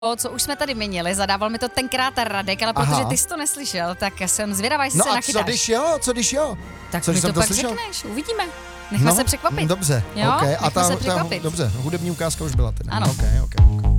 co už jsme tady měnili, zadával mi to tenkrát Radek, ale protože ty jsi to neslyšel, tak jsem zvědavá, jestli se nachytáš. No a co když jo? Tak co, mi to pak slyšel? řekneš, uvidíme. Nechme se překvapit. Dobře, jo? okay. Nechme se překvapit. Dobře, hudební ukázka už byla teda. Ano. Okay.